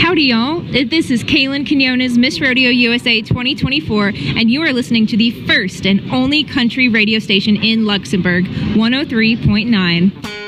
Howdy, y'all. This is Kaylin Quinones, Miss Rodeo USA 2024, and you are listening to the first and only country radio station in Luxembourg, 103.9.